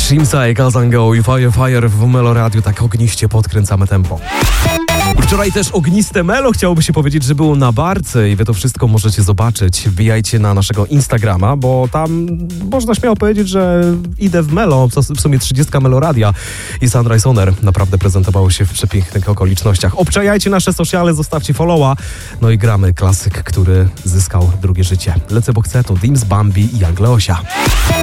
Shimsa i Kazango i Fire w Melo Radio. Tak ogniście podkręcamy tempo. Wczoraj też ogniste Melo, chciałoby się powiedzieć, że było na barce i wy to wszystko możecie zobaczyć. Wbijajcie na naszego Instagrama, bo tam można śmiało powiedzieć, że idę w Melo, w sumie 30 Melo Radia i Sunrise Oner naprawdę prezentowało się w przepięknych okolicznościach. Obczajajcie nasze sociale, zostawcie followa, no i gramy klasyk, który zyskał drugie życie. Lecę, bo chcę, to Dims, Bambi i Jagleosia.